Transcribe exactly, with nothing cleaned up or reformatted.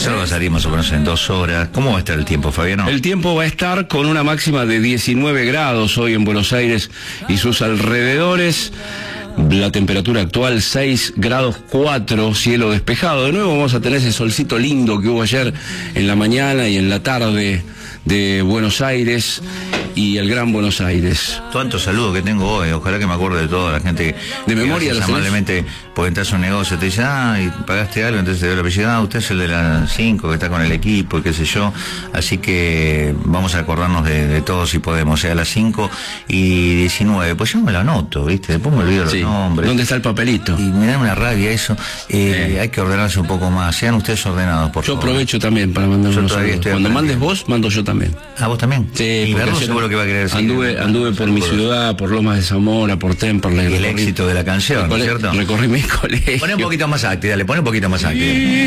Reserva salimos más o menos en dos horas. ¿Cómo va a estar el tiempo, Fabiano? El tiempo va a estar con una máxima de diecinueve grados hoy en Buenos Aires y sus alrededores. La temperatura actual seis grados cuatro, cielo despejado. De nuevo vamos a tener ese solcito lindo que hubo ayer en la mañana y en la tarde de Buenos Aires y el Gran Buenos Aires. Tantos saludos que tengo hoy, ojalá que me acuerde de toda la gente. De memoria, que amablemente, porque entras a un negocio, te dicen, ah, y pagaste algo, entonces te doy el apellido, ah, usted es el de las cinco que está con el equipo, y qué sé yo. Así que vamos a acordarnos de, de todos si podemos, o sea, a las cinco y diecinueve, pues yo me lo anoto, ¿viste? Después me olvido Sí. los nombres. ¿Dónde está el papelito? Y me da una rabia eso. Eh, eh. Hay que ordenarse un poco más, sean ustedes ordenados, por yo favor. Yo aprovecho también para mandar unos saludos. Cuando mandes vos, mando yo también. ¿Ah, vos también? Sí, y Verlo seguro que va a querer decir. Anduve, anduve por mi ciudad, por Lomas de Zamora, por Temperley. Y el éxito de la canción, ¿no es cierto? Recorrí mis colegios. Poné un poquito más acti, dale, poné un poquito más acti.